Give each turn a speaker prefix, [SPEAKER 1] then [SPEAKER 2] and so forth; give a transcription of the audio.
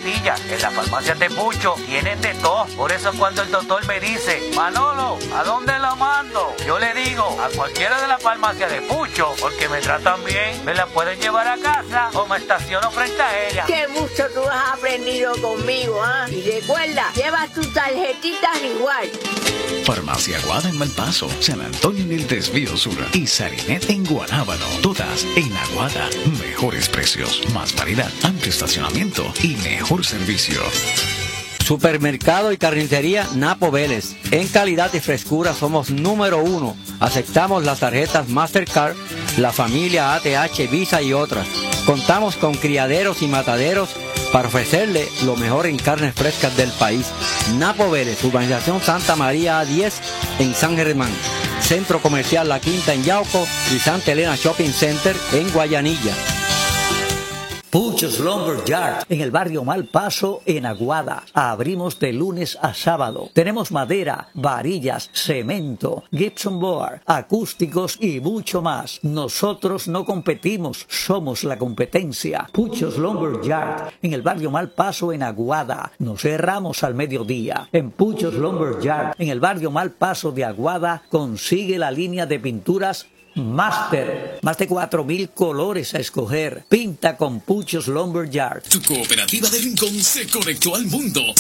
[SPEAKER 1] pastillas. En la farmacia de Pucho tienen de todo. Por eso cuando el doctor me dice, Manolo, ¿a dónde lo mando? Yo le digo, a cualquiera de la farmacia de Pucho, porque me tratan bien, me la pueden llevar a casa o me estaciono frente a ella.
[SPEAKER 2] Qué mucho tú has aprendido conmigo, ¿ah? Y recuerda, llevas tus tarjetitas igual.
[SPEAKER 3] Farmacia Aguada en Malpaso, San Antonio en el Desvío Sur y Sarinet en Guanábano. Todas en Aguada. Mejores precios, más variedad, amplio estacionamiento y mejor servicio.
[SPEAKER 4] Supermercado y carnicería Napo Vélez. En calidad y frescura somos número 1. Aceptamos las tarjetas Mastercard, la familia ATH, Visa y otras. Contamos con criaderos y mataderos para ofrecerle lo mejor en carnes frescas del país. Napo Vélez, urbanización Santa María A10 en San Germán. Centro Comercial La Quinta en Yauco y Santa Elena Shopping Center en Guayanilla.
[SPEAKER 5] Puchos Lumber Yard, en el barrio Malpaso, en Aguada. Abrimos de lunes a sábado. Tenemos madera, varillas, cemento, gypsum board, acústicos y mucho más. Nosotros no competimos, somos la competencia. Puchos Lumber Yard, en el barrio Malpaso, en Aguada. Nos cerramos al mediodía. En Puchos Lumber Yard, en el barrio Malpaso de Aguada, consigue la línea de pinturas Master, más de 4,000 colores a escoger. Pinta con Puchos Lumber Yard.
[SPEAKER 6] Tu cooperativa de Rincón se conectó al mundo.